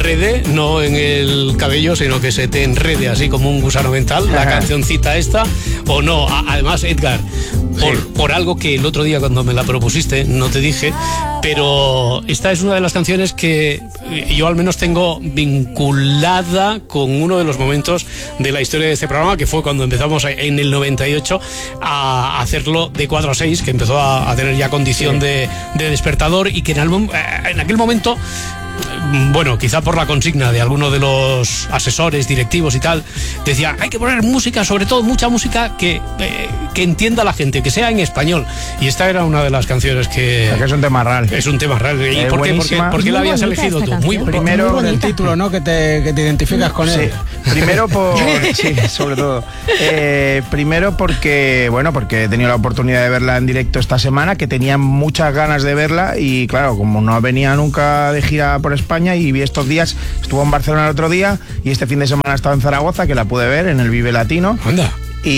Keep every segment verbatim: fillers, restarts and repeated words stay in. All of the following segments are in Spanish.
enrede, no en el cabello, sino que se te enrede así como un gusano mental, la cancioncita esta, o no. Además, Edgar, por, sí. por algo que el otro día cuando me la propusiste, no te dije, pero esta es una de las canciones que yo al menos tengo vinculada con uno de los momentos de la historia de este programa, que fue cuando empezamos en el noventa y ocho a hacerlo de cuatro a seis, que empezó a, a tener ya condición sí. de, de despertador, y que en, el, en aquel momento, bueno, quizá por la consigna de alguno de los asesores, directivos y tal, decía, hay que poner música, sobre todo mucha música que, eh, que entienda la gente, que sea en español. Y esta era una de las canciones que... Porque es un tema real. Es un tema real. ¿Y eh, por qué, por qué, por qué la habías elegido tú? Muy Primero por el título, ¿no? Que te, que te identificas con él. Sí. Primero por... sí, sobre todo. Eh, primero porque, bueno, porque he tenido la oportunidad de verla en directo esta semana, que tenía muchas ganas de verla, y claro, como no venía nunca de gira por España, y vi estos días, estuvo en Barcelona el otro día, y este fin de semana estaba en Zaragoza, que la pude ver en el Vive Latino. Anda.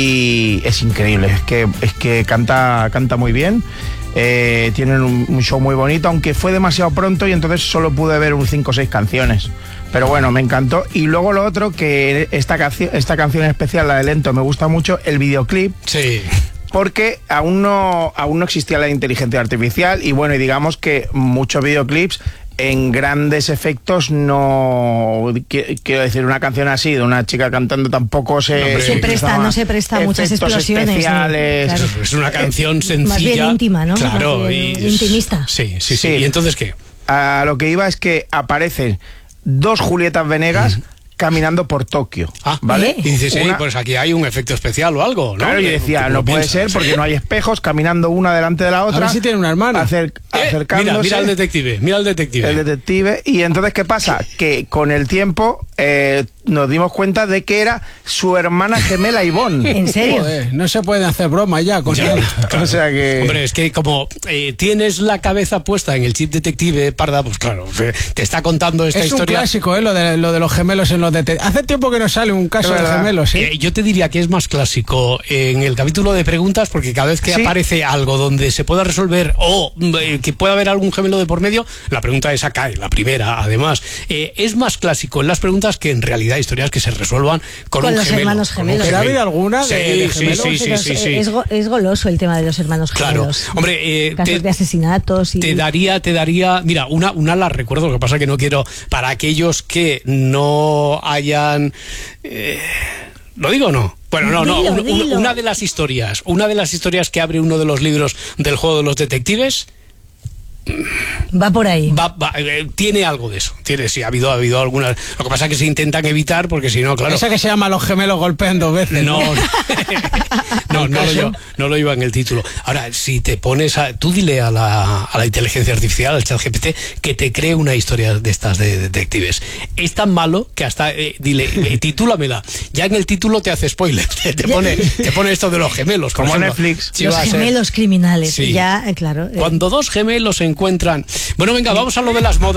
Y es increíble, es que, es que canta, canta muy bien. Eh, tienen un, un show muy bonito, aunque fue demasiado pronto y entonces solo pude ver un cinco o seis canciones. Pero bueno, me encantó. Y luego lo otro, que esta, canción, esta canción en especial, la de Lento, me gusta mucho, el videoclip. Sí. Porque aún no, aún no existía la inteligencia artificial, y bueno, y digamos que muchos videoclips en grandes efectos no... Quiero decir, una canción así de una chica cantando tampoco se... No se presta, no se presta a muchas explosiones. Especiales. Claro. Es una canción sencilla. Más bien íntima, ¿no? Claro. Y es, intimista. Sí, sí, sí, sí. ¿Y entonces qué? A lo que iba es que aparecen dos Julietas Venegas... Mm. caminando por Tokio, ah, ¿vale? Y dices, sí, una... pues aquí hay un efecto especial o algo, ¿no? Claro, yo decía, no puede ser porque no hay espejos, caminando una delante de la otra. A ver si tiene una hermana. Acer... Eh, acercándose. Mira, mira al detective, mira al detective. El detective. Y entonces, ¿qué pasa? Que con el tiempo eh, nos dimos cuenta de que era su hermana gemela Ivonne. ¿En serio? Joder, no se pueden hacer bromas ya con ya, claro. O sea que... Hombre, es que como eh, tienes la cabeza puesta en el chip detective, Parda, pues claro, te está contando esta es historia. Es un clásico, ¿eh? Lo de, lo de los gemelos en los detectives. Hace tiempo que no sale un caso de gemelos, ¿sí? Eh, yo te diría que es más clásico en el capítulo de preguntas, porque cada vez que ¿sí? aparece algo donde se pueda resolver o eh, que pueda haber algún gemelo de por medio, la pregunta esa cae, la primera, además. Eh, es más clásico en las preguntas que en realidad historias que se resuelvan con, con un los gemelo. hermanos gemelos. ¿Pero ha habido alguna sí, de, de gemelos? Sí, sí, sí, sí, sí. Es, go, es goloso el tema de los hermanos gemelos. Claro. Hombre, eh, casos te, de asesinatos y... te daría, te daría, mira, una, una la recuerdo, lo que pasa que no quiero, para aquellos que no hayan... Eh, ¿Lo digo o no? Bueno, no, dilo, no. Un, dilo. Una de las historias, una de las historias que abre uno de los libros del juego de los detectives. Va por ahí. Va, va, eh, tiene algo de eso. Tiene, sí, ha habido, ha habido algunas. Lo que pasa es que se intentan evitar porque si no, claro. Esa que se llama Los gemelos golpean dos veces. No, no, no, no, lo lleva, no lo lleva en el título. Ahora, si te pones a. Tú dile a la, a la inteligencia artificial, al chat G P T, que te cree una historia de estas de detectives. Es tan malo que hasta. Eh, dile, eh, titúlamela. Ya en el título te hace spoiler. Te, te, pone, te pone esto de los gemelos. Como ejemplo. Netflix. Sí, los gemelos criminales. Sí. Ya, claro. Cuando dos gemelos se encuentran. Bueno, venga, vamos a lo de las modas.